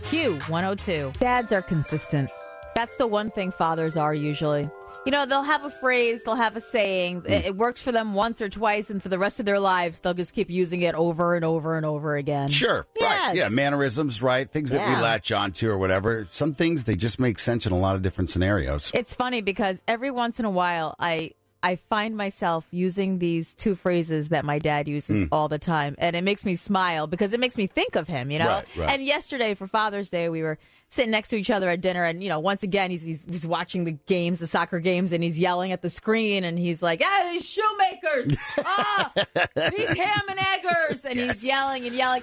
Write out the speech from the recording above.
Q102. Dads are consistent. That's the one thing fathers are usually. You know, they'll have a phrase, they'll have a saying. It works for them once or twice, and for the rest of their lives, they'll just keep using it over and over and over again. Sure. Yes. Right. Yeah, mannerisms, right? Things that we latch onto or whatever. Some things, they just make sense in a lot of different scenarios. It's funny because every once in a while, I find myself using these two phrases that my dad uses all the time. And it makes me smile because it makes me think of him, you know? Right. And yesterday for Father's Day, we were sitting next to each other at dinner. And, you know, once again, he's watching the games, the soccer games, and he's yelling at the screen. And he's like, these shoemakers, these ham and eggers. And he's yelling and yelling.